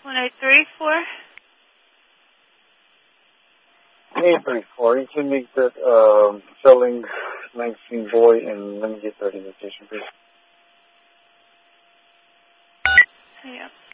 1834. 834. You can make that selling 19 boy and let me get that invitation, please. Yeah.